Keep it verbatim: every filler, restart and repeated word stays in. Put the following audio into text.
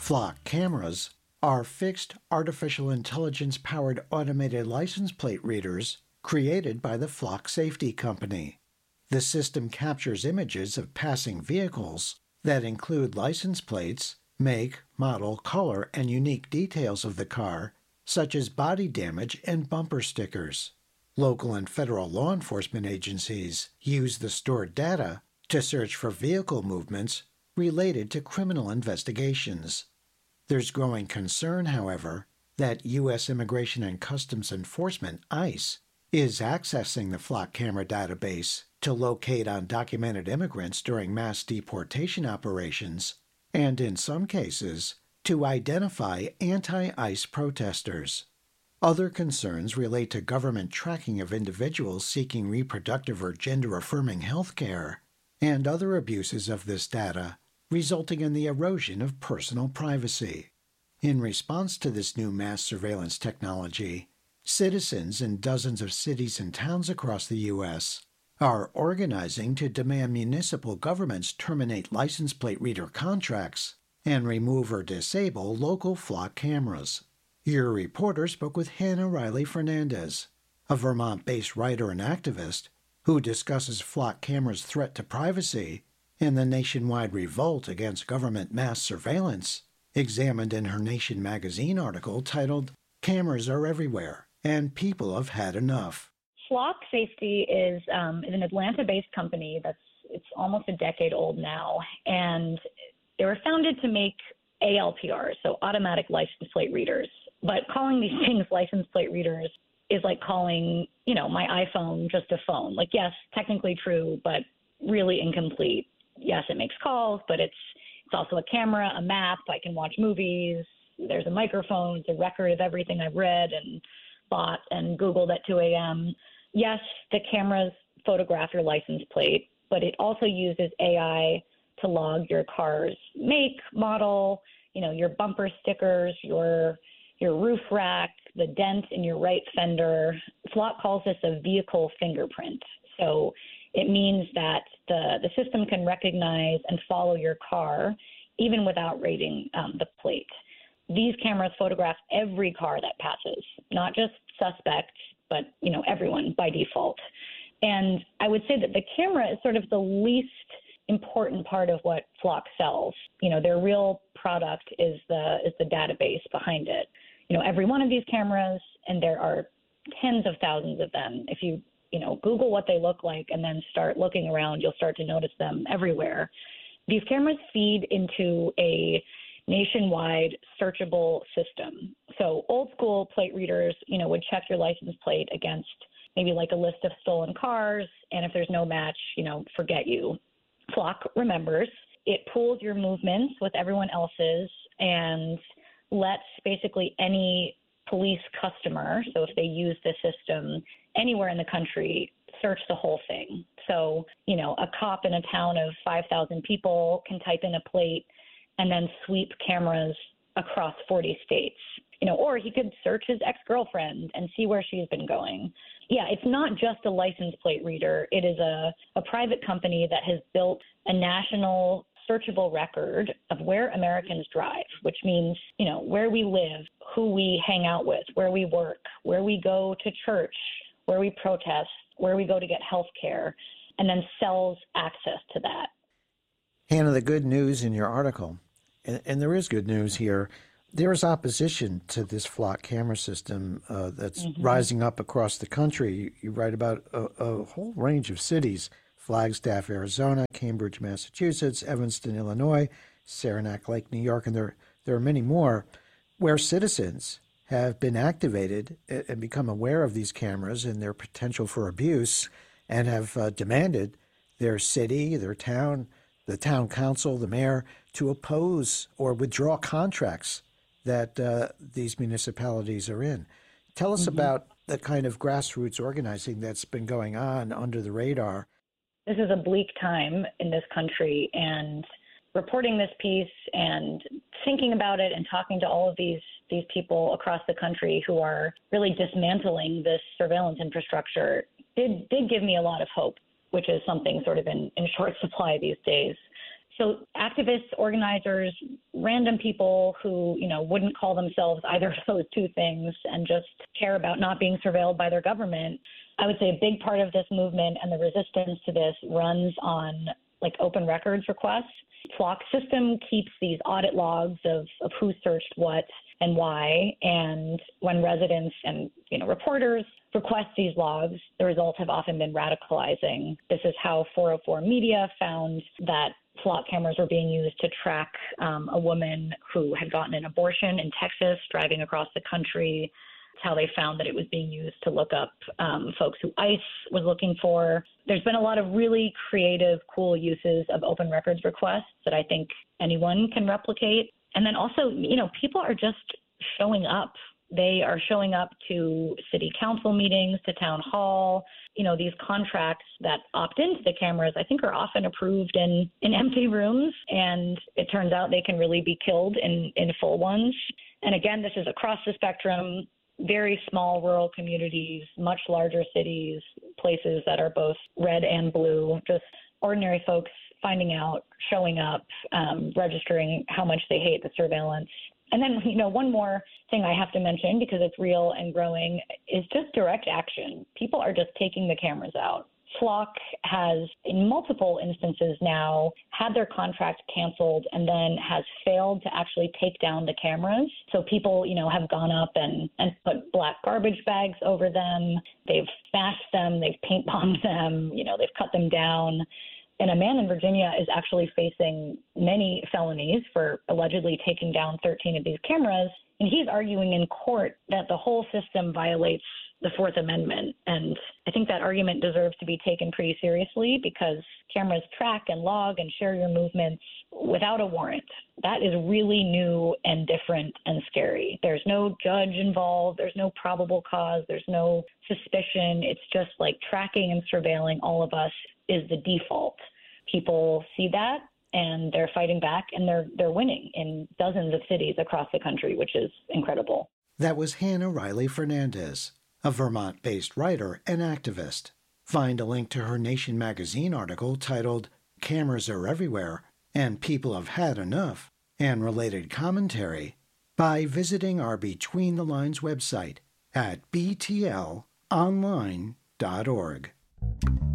Flock cameras are fixed artificial intelligence-powered automated license plate readers created by the Flock Safety Company. The system captures images of passing vehicles that include license plates, make, model, color, and unique details of the car, such as body damage and bumper stickers. Local and federal law enforcement agencies use the stored data to search for vehicle movements related to criminal investigations. There's growing concern, however, that U S Immigration and Customs Enforcement, ICE, is accessing the Flock camera database to locate undocumented immigrants during mass deportation operations, and in some cases, to identify anti-ICE protesters. Other concerns relate to government tracking of individuals seeking reproductive or gender-affirming health care, and other abuses of this data, resulting in the erosion of personal privacy. In response to this new mass surveillance technology, citizens in dozens of cities and towns across the U S are organizing to demand municipal governments terminate license plate reader contracts and remove or disable local Flock cameras. Your reporter spoke with Hannah Riley Fernandez, a Vermont-based writer and activist who discusses Flock cameras' threat to privacy and the nationwide revolt against government mass surveillance, examined in her Nation magazine article titled "Cameras Are Everywhere, and People Have Had Enough." Flock Safety is, um, is an Atlanta-based company that's it's almost a decade old now, and they were founded to make A L P Rs, so automatic license plate readers. But calling these things license plate readers is like calling, you know, my iPhone just a phone. Like, yes, technically true, but really incomplete. Yes, it makes calls, but it's it's also a camera, a map. I can watch movies. There's a microphone. It's a record of everything I've read and bought and Googled at two a.m. Yes, the cameras photograph your license plate, but it also uses A I to log your car's make, model, you know, your bumper stickers, your your roof rack, the dent in your right fender. Flock calls this a vehicle fingerprint. So it means that the, the system can recognize and follow your car even without reading um, the plate. These cameras photograph every car that passes, not just suspects, but, you know, everyone by default. And I would say that the camera is sort of the least important part of what Flock sells. You know, their real product is the is the database behind it. You know, every one of these cameras, and there are tens of thousands of them. If you, you know, Google what they look like and then start looking around, you'll start to notice them everywhere. These cameras feed into a nationwide searchable system. So old school plate readers, you know, would check your license plate against maybe like a list of stolen cars. And if there's no match, you know, forget you. Flock remembers. It pools your movements with everyone else's and lets basically any police customer, so if they use the system anywhere in the country, search the whole thing. So, you know, a cop in a town of five thousand people can type in a plate and then sweep cameras across forty states. You know, or he could search his ex-girlfriend and see where she's been going. Yeah, it's not just a license plate reader. It is a, a private company that has built a national searchable record of where Americans drive, which means, you know, where we live, who we hang out with, where we work, where we go to church, where we protest, where we go to get health care, and then sells access to that. Hannah, the good news in your article, and, and there is good news here, there is opposition to this Flock camera system uh, that's mm-hmm. rising up across the country. You, you write about a, a whole range of cities: Flagstaff, Arizona; Cambridge, Massachusetts; Evanston, Illinois; Saranac Lake, New York, and there, there are many more, where citizens have been activated and become aware of these cameras and their potential for abuse, and have uh, demanded their city, their town, the town council, the mayor, to oppose or withdraw contracts that uh, these municipalities are in. Tell us mm-hmm. about the kind of grassroots organizing that's been going on under the radar. This is a bleak time in this country, and reporting this piece and thinking about it and talking to all of these these people across the country who are really dismantling this surveillance infrastructure did did give me a lot of hope, which is something sort of in, in short supply these days. So activists, organizers, random people who, you know, wouldn't call themselves either of those two things and just care about not being surveilled by their government. I would say a big part of this movement and the resistance to this runs on like open records requests. Flock system keeps these audit logs of, of who searched what and why. And when residents and, you know, reporters request these logs, the results have often been radicalizing. This is how four oh four Media found that flock cameras were being used to track um, a woman who had gotten an abortion in Texas, driving across the country. It's how they found that it was being used to look up um, folks who ICE was looking for. There's been a lot of really creative, cool uses of open records requests that I think anyone can replicate. And then also, you know, people are just showing up. They are showing up to city council meetings, to town hall. You know, these contracts that opt into the cameras, I think, are often approved in, in empty rooms. And it turns out they can really be killed in, in full ones. And again, this is across the spectrum, very small rural communities, much larger cities, places that are both red and blue, just ordinary folks finding out, showing up, um, registering how much they hate the surveillance. And then, you know, one more thing I have to mention, because it's real and growing, is just direct action. People are just taking the cameras out. Flock has, in multiple instances now, had their contract canceled and then has failed to actually take down the cameras. So people, you know, have gone up and, and put black garbage bags over them. They've smashed them. They've paint bombed them. You know, they've cut them down. And a man in Virginia is actually facing many felonies for allegedly taking down thirteen of these cameras. And he's arguing in court that the whole system violates the Fourth Amendment. And I think that argument deserves to be taken pretty seriously, because cameras track and log and share your movements without a warrant. That is really new and different and scary. There's no judge involved. There's no probable cause. There's no suspicion. It's just like tracking and surveilling all of us is the default. People see that and they're fighting back, and they're they're winning in dozens of cities across the country, which is incredible. That was Hannah Riley Fernandez, a Vermont-based writer and activist. Find a link to her Nation magazine article titled "Cameras Are Everywhere and People Have Had Enough" and related commentary by visiting our Between the Lines website at b t l online dot org.